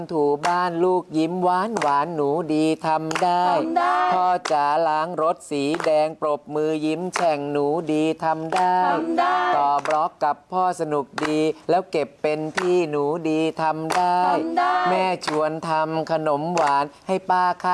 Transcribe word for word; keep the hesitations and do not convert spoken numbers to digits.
ถูบ้านลูกยิ้มหวานหวานหนูดีทำได้พ่อจ๋าล้างรถสีแดงปรบมือยิ้มแฉ่งหนูดีทำได้ต่อบล็อกกับพ่อสนุกดีแล้วเก็บเป็นที่หนูดีทำได้แม่ชวนทำขนมหวานให้ป้าค่ะ